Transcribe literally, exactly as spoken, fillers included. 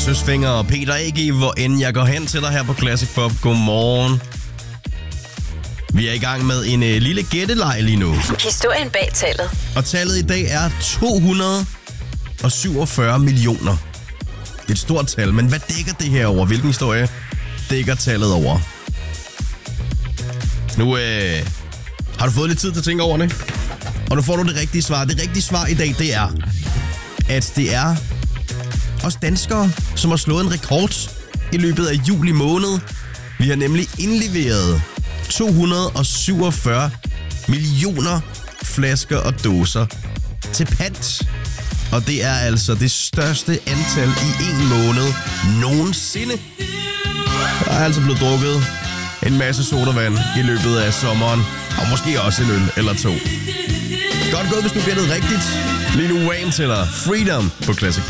Søsfinger og Peter A G, hvor end jeg går hen til dig her på Classic Pop. Godmorgen. Vi er i gang med en øh, lille gætteleg lige nu. Historien bag tallet. Og tallet i dag er to hundrede og syvogfyrre millioner. Det er et stort tal, men hvad dækker det her over? Hvilken historie dækker tallet over? Nu øh, har du fået lidt tid til at tænke over det. Og nu får du det rigtige svar. Det rigtige svar i dag, det er, at det er os danskere, som har slået en rekord i løbet af juli måned. Vi har nemlig indleveret to hundrede og syvogfyrre millioner flasker og dåser til pant. Og det er altså det største antal i en måned nogensinde. Der er altså blevet drukket en masse sodavand i løbet af sommeren. Og måske også en øl eller to. Godt gået, hvis du gættede rigtigt. Lige nu Wayne tæller Freedom på Classic.